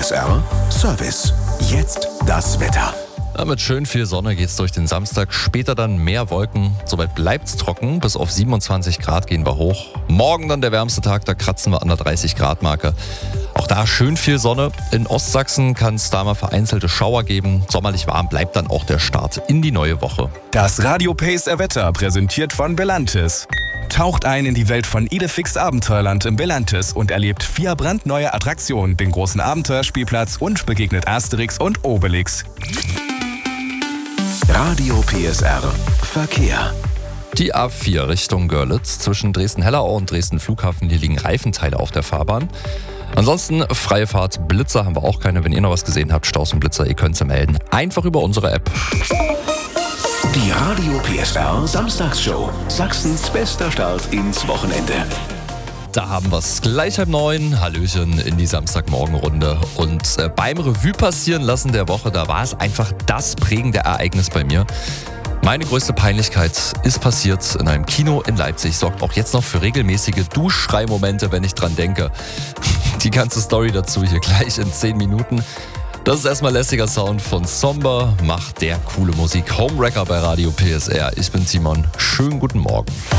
PSR Service. Jetzt das Wetter. Ja, mit schön viel Sonne geht's durch den Samstag. Später dann mehr Wolken. Soweit bleibt's trocken. Bis auf 27 Grad gehen wir hoch. Morgen dann der wärmste Tag, da kratzen wir an der 30 Grad Marke. Auch da schön viel Sonne. In Ostsachsen kann es da mal vereinzelte Schauer geben. Sommerlich warm bleibt dann auch der Start in die neue Woche. Das Radio PSR Wetter präsentiert von Belantis. Taucht ein in die Welt von Idefix Abenteuerland im Belantis und erlebt 4 brandneue Attraktionen, den großen Abenteuerspielplatz und begegnet Asterix und Obelix. Radio PSR Verkehr. Die A4 Richtung Görlitz zwischen Dresden-Hellerau und Dresden-Flughafen. Hier liegen Reifenteile auf der Fahrbahn. Ansonsten freie Fahrt. Blitzer haben wir auch keine. Wenn ihr noch was gesehen habt, Staus und Blitzer, ihr könnt sie melden. Einfach über unsere App. Die Radio PSR Samstagsshow. Sachsens bester Start ins Wochenende. Da haben wir es gleich 8:30. Hallöchen in die Samstagmorgenrunde. Und beim Revue passieren lassen der Woche, da war es einfach das prägende Ereignis bei mir. Meine größte Peinlichkeit ist passiert in einem Kino in Leipzig. Sorgt auch jetzt noch für regelmäßige Duschschreimomente, wenn ich dran denke. Die ganze Story dazu hier gleich in 10 Minuten. Das ist erstmal lässiger Sound von Somber. Macht der coole Musik. Homewrecker bei Radio PSR. Ich bin Simon. Schönen guten Morgen.